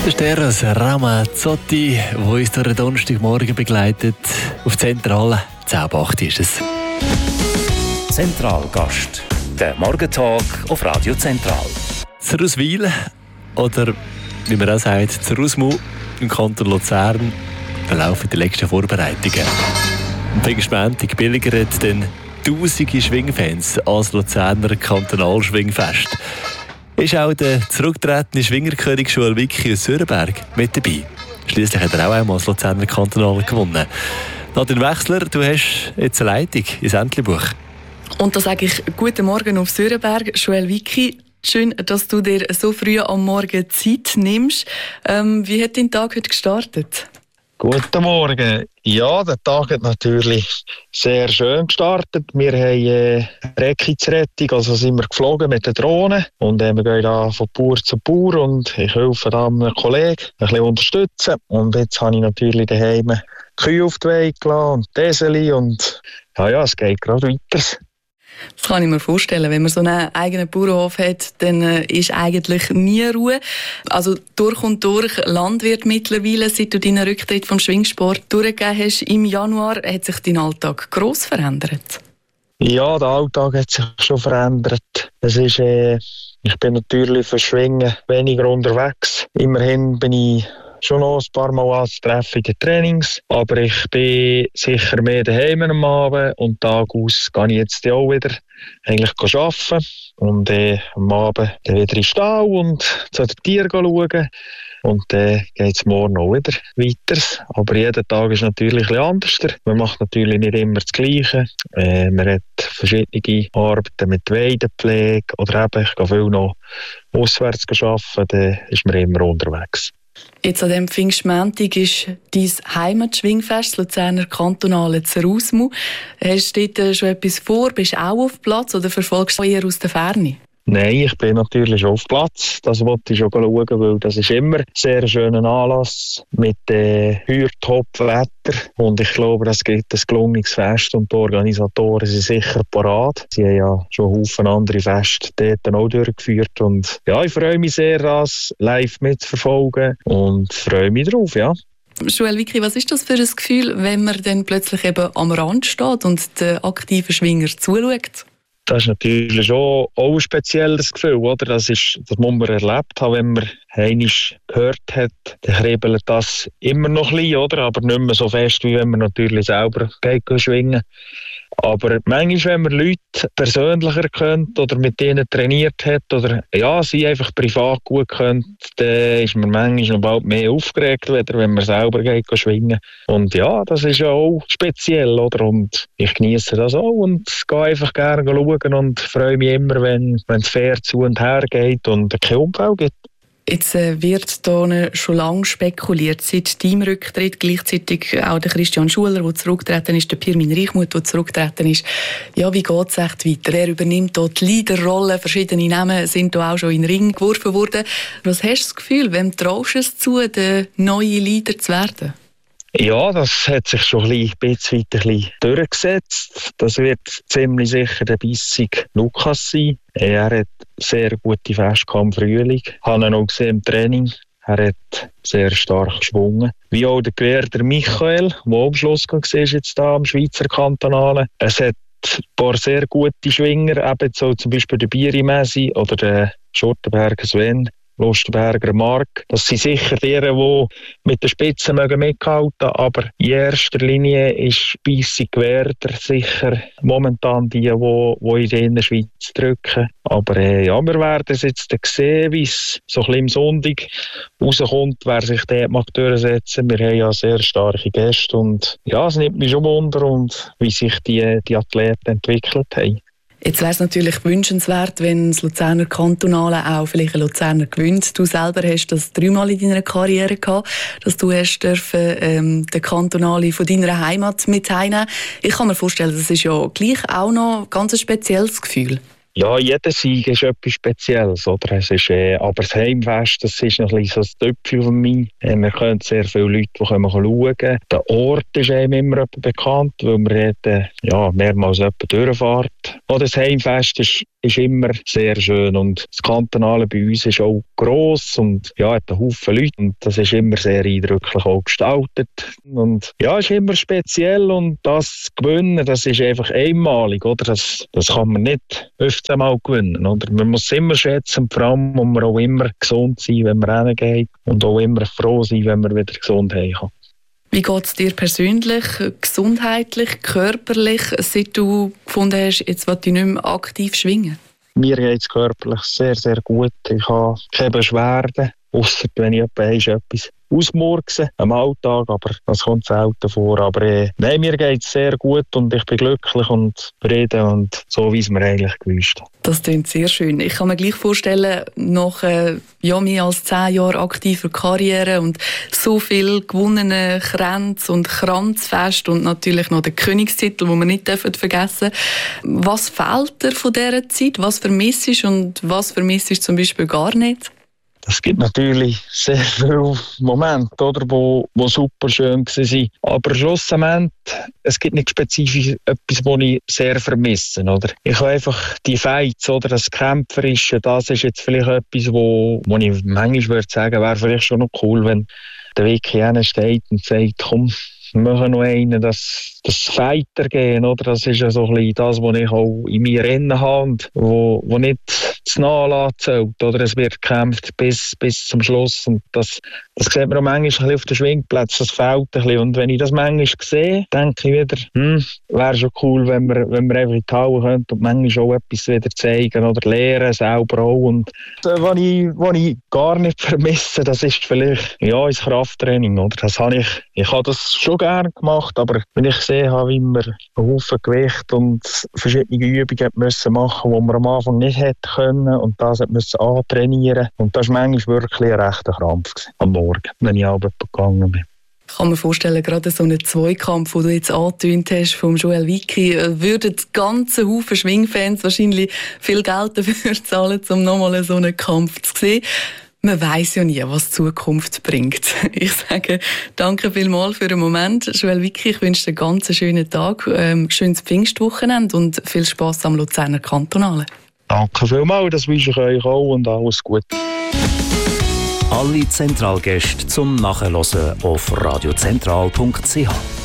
Das ist der aus Ramazzotti, der uns durch den Donnerstagmorgen begleitet. Auf Zentrale 10:08 ist es. Zentralgast, der Morgentalk auf Radio Zentral. Zeruswil, oder wie man auch sagt, Zerusmu im Kanton Luzern, verlaufen die letzten Vorbereitungen. Am Pfingstmontag pilgern dann tausende Schwingfans als Luzerner Kantonalschwingfest. Ist auch der zurückgetretene Schwingerkönig Joel Wicki aus Sörenberg mit dabei. Schliesslich hat er auch einmal das Luzerner Kantonal gewonnen. Nadine Wechsler, du hast jetzt eine Leitung ins Entlebuch. Und da sage ich guten Morgen auf Sörenberg, Joel Wicki. Schön, dass du dir so früh am Morgen Zeit nimmst. Wie hat dein Tag heute gestartet? Guten Morgen. Ja, der Tag hat natürlich sehr schön gestartet. Wir haben Rettungsrettung, also sind wir geflogen mit der Drohne und wir gehen da von Bauer zu Bauer und ich helfe da einem Kollegen ein bisschen unterstützen. Und jetzt habe ich natürlich daheim Kühe auf die Weide gelassen und Eseli und ja, es geht gerade weiter. Das kann ich mir vorstellen. Wenn man so einen eigenen Bauernhof hat, dann ist eigentlich nie Ruhe. Also durch und durch Landwirt mittlerweile, seit du deinen Rücktritt vom Schwingsport durchgegeben hast im Januar, hat sich dein Alltag gross verändert? Ja, der Alltag hat sich schon verändert. Es ist, ich bin natürlich für Schwingen weniger unterwegs. Immerhin bin ich schon noch ein paar Mal anzutreffen in den Trainings, aber ich bin sicher mehr daheim am Abend und Tag aus gehe ich jetzt auch wieder eigentlich arbeiten und am Abend dann wieder in den Stall und zu den Tieren schauen und dann geht es morgen auch wieder weiter. Aber jeder Tag ist natürlich ein bisschen anders. Man macht natürlich nicht immer das Gleiche. Man hat verschiedene Arbeiten mit Weidepflege oder eben, ich gehe viel noch auswärts arbeiten, dann ist man immer unterwegs. Jetzt an diesem Pfingstmontag ist dein Heimatschwingfest, das Luzerner Kantonale Zerusmu. Hast du dort schon etwas vor? Bist du auch auf Platz oder verfolgst du eher aus der Ferne? Nein, ich bin natürlich schon auf Platz. Das wollte ich schon schauen, weil das ist immer ein sehr schöner Anlass mit Top-Wetter. Und ich glaube, das gibt ein gelungenes Fest und die Organisatoren sind sicher parat. Sie haben ja schon Haufen andere Feste dort auch durchgeführt. Und ja, ich freue mich sehr, das live mitzuverfolgen und freue mich drauf, ja. Joel Wicki, was ist das für ein Gefühl, wenn man dann plötzlich eben am Rand steht und den aktiven Schwinger zuschaut? Das ist natürlich schon auch ein spezielles Gefühl, oder? Das muss man erlebt haben, wenn man einmal gehört hat, dann kribbelt das immer noch ein bisschen, oder? Aber nicht mehr so fest, wie wenn man natürlich selber geht schwingen. Aber manchmal, wenn man Leute persönlicher kennt oder mit denen trainiert hat oder ja, sie einfach privat gut kennt, dann ist man manchmal noch bald mehr aufgeregt, wenn man selber geht schwingen. Und ja, das ist ja auch speziell, oder? Und ich genieße das auch und gehe einfach gerne schauen und freue mich immer, wenn es fair zu und her geht und kein Unfall gibt. Jetzt wird hier schon lange spekuliert, seit deinem Rücktritt, gleichzeitig auch der Christian Schuler, der zurückgetreten ist, der Pirmin Reichmuth, der zurückgetreten ist. Ja, wie geht es echt weiter? Wer übernimmt hier die Leaderrolle? Verschiedene Namen sind hier auch schon in den Ring geworfen worden. Was hast du das Gefühl, wem traust du es zu, der neue Leader zu werden? Ja, das hat sich schon ein bisschen durchgesetzt. Das wird ziemlich sicher der bissige Lukas sein. Er hat sehr gute Feste am Frühling. Ich habe ihn auch gesehen im Training. Er hat sehr stark geschwungen. Wie auch der Gewehrter Michael, der am Schluss war jetzt hier am Schweizer Kantonalen. Es hat ein paar sehr gute Schwinger, eben so zum Beispiel der Bieri-Messi oder der Schurtenberger Sven. Lustenberger Mark. Das sind sicher die, die mit den Spitzen mithalten mögen, aber in erster Linie ist Bissig Werder sicher momentan die in der Schweiz drücken. Aber ja, wir werden es jetzt sehen, wie es so ein bisschen im Sonntag rauskommt, wer sich dort durchsetzen mag. Wir haben ja sehr starke Gäste und ja, es nimmt mich schon Wunder, und wie sich die Athleten entwickelt haben. Jetzt wäre es natürlich wünschenswert, wenn das Luzerner Kantonale auch vielleicht ein Luzerner gewinnt. Du selber hast das 3-mal in deiner Karriere gehabt, dass du hast den Kantonale von deiner Heimat mit heimnehmen. Ich kann mir vorstellen, das ist ja gleich auch noch ein ganz spezielles Gefühl. Ja, jeder Sieg ist etwas Spezielles, oder? Es ist, aber das Heimfest, das ist noch ein bisschen so ein Töpfchen von mir. Wir können sehr viele Leute, die schauen können. Der Ort ist einem immer bekannt, weil wir mehrmals durchfahren. Auch das Heimfest ist ist immer sehr schön und das Kantonale bei uns ist auch gross und ja, hat einen Haufen Leute und das ist immer sehr eindrücklich auch gestaltet und ja, ist immer speziell und das gewinnen, das ist einfach einmalig, oder? Das kann man nicht 15 Mal gewinnen, oder? Man muss es immer schätzen, vor allem muss man auch immer gesund sein, wenn man hingeht und auch immer froh sein, wenn man wieder gesund heim kann. Wie geht es dir persönlich, gesundheitlich, körperlich, seit du gefunden hast, jetzt will ich nicht mehr aktiv schwingen? Mir geht es körperlich sehr, sehr gut. Ich habe keine Beschwerden, ausser wenn ich etwas ausmurkse am Alltag, aber das kommt selten vor. Aber nein, mir geht es sehr gut und ich bin glücklich und zufrieden und so, wie es mir eigentlich gewünscht hat. Das klingt sehr schön. Ich kann mir gleich vorstellen, nach mehr als 10 Jahren aktiver Karriere und so viel gewonnene Kränze und Kranzfest und natürlich noch den Königstitel, den wir nicht vergessen dürfen. Was fehlt dir von dieser Zeit? Was vermisst du und was vermisst du zum Beispiel gar nicht? Es gibt natürlich sehr viele Momente, oder, wo super schön waren. Aber schlussendlich, es gibt nicht spezifisch etwas, was ich sehr vermisse. Oder? Ich habe einfach die Fights, oder, das Kämpferische, das ist jetzt vielleicht etwas, wo ich manchmal würde sagen, wäre vielleicht schon noch cool, wenn der Weg hier steht und sagt, komm, wir machen noch einen, das Fighter gehen, oder? Das ist ja so ein bisschen das, was ich auch in mir drin habe und wo nicht zu nahe zählt, oder? Es wird gekämpft bis zum Schluss und das sieht man auch manchmal ein bisschen auf den Schwingplätzen, das fehlt ein bisschen. Und wenn ich das manchmal sehe, denke ich wieder, wäre schon cool, wenn wir einfach in die Halle könnten und manchmal auch etwas wieder zeigen oder lernen, selber auch. Und was ich gar nicht vermisse, das ist vielleicht, ja, das Krafttraining, oder? Ich habe das schon gerne gemacht, aber wenn ich gesehen habe, wie wir einen Haufen Gewicht und verschiedene Übungen müssen machen, die wir am Anfang nicht hätten können und das müssen antrainieren. Und das war manchmal wirklich ein rechter Krampf am Morgen, wenn ich abends gegangen bin. Ich kann mir vorstellen, gerade so einen Zweikampf, den du jetzt angetönt hast, vom Joel Wicki, würden die ganzen Haufen Schwingfans wahrscheinlich viel Geld dafür zahlen, um nochmal so einen Kampf zu sehen. Man weiss ja nie, was die Zukunft bringt. Ich sage danke vielmals für den Moment. Joel Wicki, ich wünsche dir einen ganz schönen Tag, schönes Pfingstwochenende und viel Spass am Luzerner Kantonalen. Danke vielmals, das wünsche ich euch auch und alles Gute. Alle Zentralgäste zum Nachhören auf radiozentral.ch.